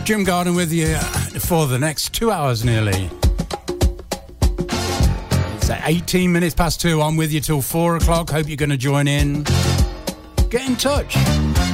Jim Garden with you for the next 2 hours nearly. It's 18 minutes past 2. I'm with you till 4 o'clock. Hope you're going to join in. Get in touch.